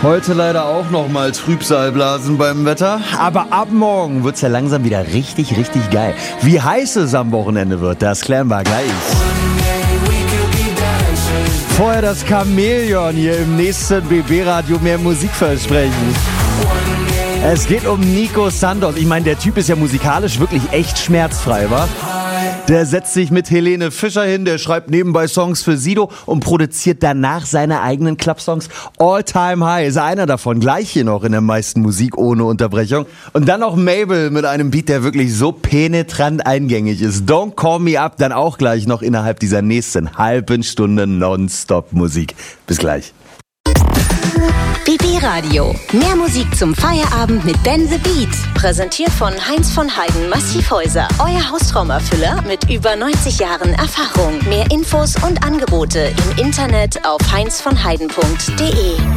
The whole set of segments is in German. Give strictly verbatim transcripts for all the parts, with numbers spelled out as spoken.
Heute leider auch noch mal Trübsalblasen beim Wetter. Aber ab morgen wird's ja langsam wieder richtig, richtig geil. Wie heiß es am Wochenende wird, das klären wir gleich. Vorher das Chamäleon hier im nächsten B B-Radio mehr Musik versprechen. Es geht um Nico Santos. Ich meine, der Typ ist ja musikalisch wirklich echt schmerzfrei, wa? Der setzt sich mit Helene Fischer hin, der schreibt nebenbei Songs für Sido und produziert danach seine eigenen Clubsongs. All Time High ist einer davon, gleich hier noch in der meisten Musik ohne Unterbrechung. Und dann noch Mabel mit einem Beat, der wirklich so penetrant eingängig ist. Don't Call Me Up, dann auch gleich noch innerhalb dieser nächsten halben Stunde Nonstop-Musik. Bis gleich. B B-Radio. Mehr Musik zum Feierabend mit Ben the Beat. Präsentiert von Heinz von Heiden Massivhäuser. Euer Haustraumerfüller mit über neunzig Jahren Erfahrung. Mehr Infos und Angebote im Internet auf heinz von heiden punkt de.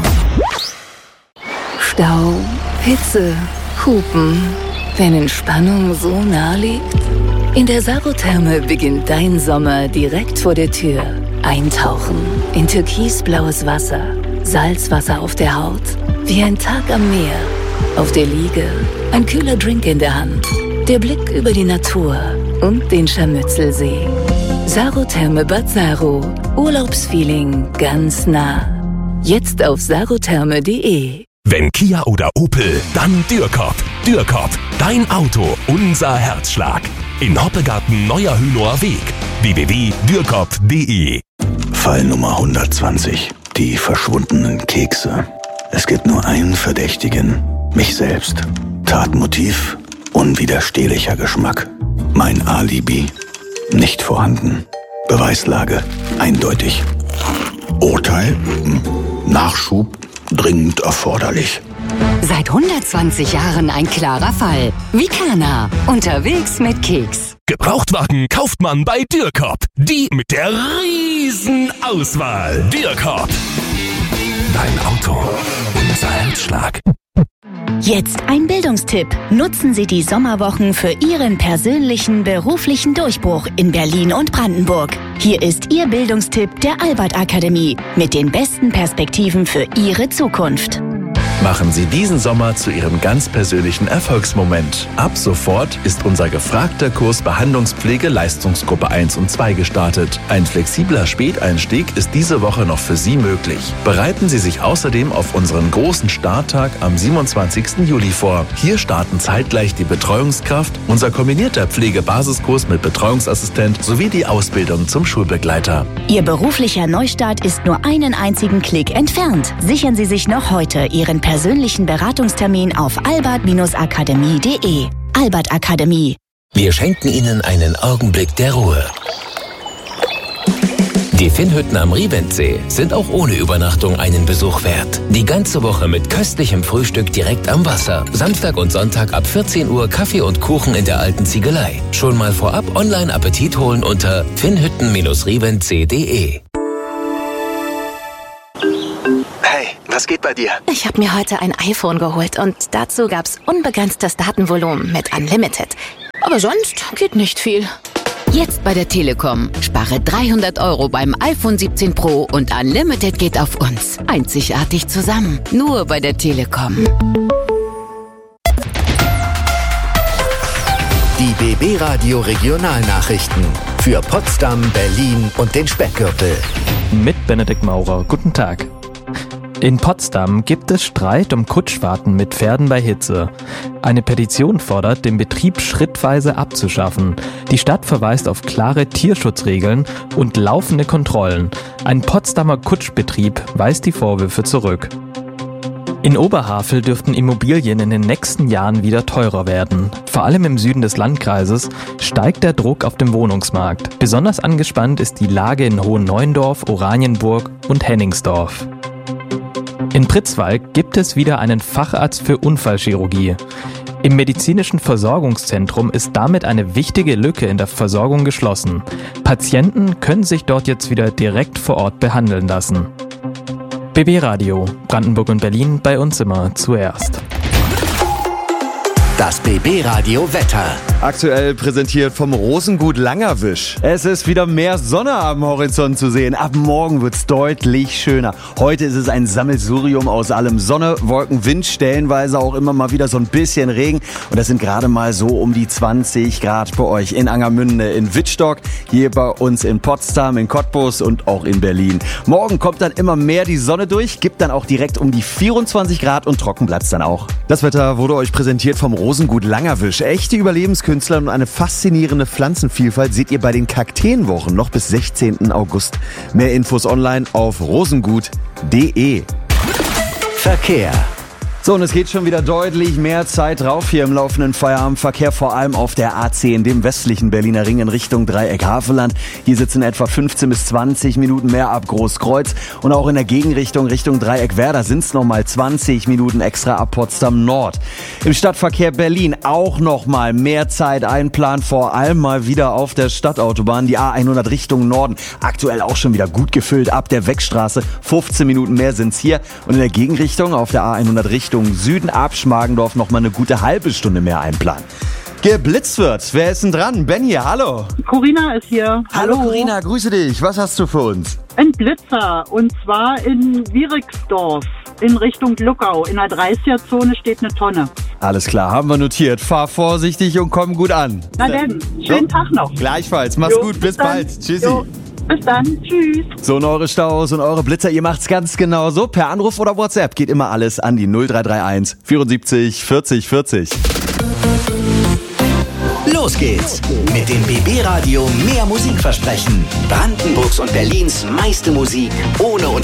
Stau, Hitze, Hupen. Wenn Entspannung so nah liegt? In der Sarotherme beginnt dein Sommer direkt vor der Tür. Eintauchen in türkisblaues Wasser. Salzwasser auf der Haut, wie ein Tag am Meer. Auf der Liege, ein kühler Drink in der Hand. Der Blick über die Natur und den Scharmützelsee. Sarotherme Bad Saro. Urlaubsfeeling ganz nah. Jetzt auf sarotherme punkt de. Wenn Kia oder Opel, dann Dürkop. Dürkop, dein Auto, unser Herzschlag. In Hoppegarten Neuer Hünower Weg. w w w punkt dürkop punkt de. Fall Nummer hundertzwanzig. Die verschwundenen Kekse. Es gibt nur einen Verdächtigen. Mich selbst. Tatmotiv. Unwiderstehlicher Geschmack. Mein Alibi. Nicht vorhanden. Beweislage. Eindeutig. Urteil. Nachschub. Dringend erforderlich. Seit hundertzwanzig Jahren ein klarer Fall. Vicana. Unterwegs mit Keks. Gebrauchtwagen kauft man bei Dürkop. Die mit der riesen Auswahl. Dürkop. Dein Auto. Unser Herzschlag. Jetzt ein Bildungstipp. Nutzen Sie die Sommerwochen für Ihren persönlichen beruflichen Durchbruch in Berlin und Brandenburg. Hier ist Ihr Bildungstipp der Albert-Akademie mit den besten Perspektiven für Ihre Zukunft. Machen Sie diesen Sommer zu Ihrem ganz persönlichen Erfolgsmoment. Ab sofort ist unser gefragter Kurs Behandlungspflege Leistungsgruppe eins und zwei gestartet. Ein flexibler Späteinstieg ist diese Woche noch für Sie möglich. Bereiten Sie sich außerdem auf unseren großen Starttag am siebenundzwanzigsten Juli vor. Hier starten zeitgleich die Betreuungskraft, unser kombinierter Pflegebasiskurs mit Betreuungsassistent sowie die Ausbildung zum Schulbegleiter. Ihr beruflicher Neustart ist nur einen einzigen Klick entfernt. Sichern Sie sich noch heute Ihren persönlichen Beratungstermin auf albert akademie punkt de. Albert Akademie. Wir schenken Ihnen einen Augenblick der Ruhe. Die Finnhütten am Riventsee sind auch ohne Übernachtung einen Besuch wert. Die ganze Woche mit köstlichem Frühstück direkt am Wasser. Samstag und Sonntag ab vierzehn Uhr Kaffee und Kuchen in der alten Ziegelei. Schon mal vorab online Appetit holen unter finnhütten riventsee punkt de. Hey, was geht bei dir? Ich habe mir heute ein iPhone geholt und dazu gab's unbegrenztes Datenvolumen mit Unlimited. Aber sonst geht nicht viel. Jetzt bei der Telekom. Spare dreihundert Euro beim iPhone siebzehn Pro und Unlimited geht auf uns. Einzigartig zusammen. Nur bei der Telekom. Die B B-Radio Regionalnachrichten. Für Potsdam, Berlin und den Speckgürtel. Mit Benedikt Maurer. Guten Tag. In Potsdam gibt es Streit um Kutschfahrten mit Pferden bei Hitze. Eine Petition fordert, den Betrieb schrittweise abzuschaffen. Die Stadt verweist auf klare Tierschutzregeln und laufende Kontrollen. Ein Potsdamer Kutschbetrieb weist die Vorwürfe zurück. In Oberhavel dürften Immobilien in den nächsten Jahren wieder teurer werden. Vor allem im Süden des Landkreises steigt der Druck auf dem Wohnungsmarkt. Besonders angespannt ist die Lage in Hohenneuendorf, Oranienburg und Henningsdorf. In Pritzwalk gibt es wieder einen Facharzt für Unfallchirurgie. Im medizinischen Versorgungszentrum ist damit eine wichtige Lücke in der Versorgung geschlossen. Patienten können sich dort jetzt wieder direkt vor Ort behandeln lassen. B B-Radio, Brandenburg und Berlin, bei uns immer zuerst. Das B B-Radio Wetter. Aktuell präsentiert vom Rosengut Langerwisch. Es ist wieder mehr Sonne am Horizont zu sehen. Ab morgen wird's deutlich schöner. Heute ist es ein Sammelsurium aus allem. Sonne, Wolken, Wind, stellenweise auch immer mal wieder so ein bisschen Regen. Und das sind gerade mal so um die zwanzig Grad bei euch in Angermünde, in Wittstock, hier bei uns in Potsdam, in Cottbus und auch in Berlin. Morgen kommt dann immer mehr die Sonne durch, gibt dann auch direkt um die vierundzwanzig Grad und trocken bleibt's dann auch. Das Wetter wurde euch präsentiert vom Rosengut Langerwisch. Echte Überlebenskünstler und eine faszinierende Pflanzenvielfalt seht ihr bei den Kakteenwochen noch bis sechzehnten August. Mehr Infos online auf rosengut punkt de. Verkehr. So, und es geht schon wieder deutlich mehr Zeit drauf hier im laufenden Feierabendverkehr, vor allem auf der A zehn, dem westlichen Berliner Ring in Richtung Dreieck Havelland. Hier sitzen etwa fünfzehn bis zwanzig Minuten mehr ab Großkreuz und auch in der Gegenrichtung Richtung Dreieck Werder sind es nochmal zwanzig Minuten extra ab Potsdam Nord. Im Stadtverkehr Berlin auch nochmal mehr Zeit einplanen, vor allem mal wieder auf der Stadtautobahn, die A hundert Richtung Norden. Aktuell auch schon wieder gut gefüllt ab der Weckstraße, fünfzehn Minuten mehr sind's hier und in der Gegenrichtung auf der A hundert Richtung Süden ab Schmargendorf noch mal eine gute halbe Stunde mehr einplanen. Geblitzt wird. Wer ist denn dran? Ben hier, hallo. Corinna ist hier. Hallo Corinna, grüße dich. Was hast du für uns? Ein Blitzer und zwar in Wieriksdorf in Richtung Luckau. In der dreißiger-Zone steht eine Tonne. Alles klar, haben wir notiert. Fahr vorsichtig und komm gut an. Na denn, schönen so. Tag noch. Gleichfalls, mach's jo, gut, bis, bis bald. Tschüssi. Jo. Bis dann, tschüss. So, und eure Staus und eure Blitzer, ihr macht's ganz genauso. Per Anruf oder WhatsApp geht immer alles an die null drei drei eins vierundsiebzig vierzig vierzig. Los geht's mit dem B B Radio Mehr Musikversprechen. Brandenburgs und Berlins meiste Musik ohne Unterbrechung.